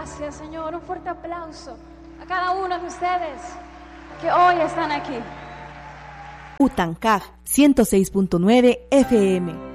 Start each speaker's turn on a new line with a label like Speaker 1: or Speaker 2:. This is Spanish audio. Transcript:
Speaker 1: Gracias, Señor. Un fuerte aplauso a cada uno de ustedes que hoy están aquí.
Speaker 2: Utancaj 106.9 FM.